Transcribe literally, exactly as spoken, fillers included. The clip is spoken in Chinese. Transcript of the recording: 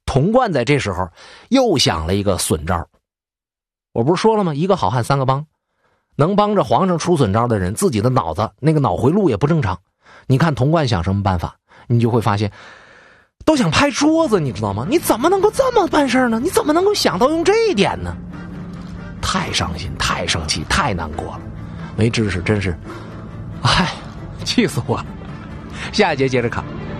童贯在这时候又想了一个损招。我不是说了吗？一个好汉三个帮，能帮着皇上出损招的人，自己的脑子那个脑回路也不正常。你看童贯想什么办法，你就会发现都想拍桌子，你知道吗？你怎么能够这么办事呢？你怎么能够想到用这一点呢？太伤心，太生气，太难过了。没知识真是，哎，气死我了。下一节接着看。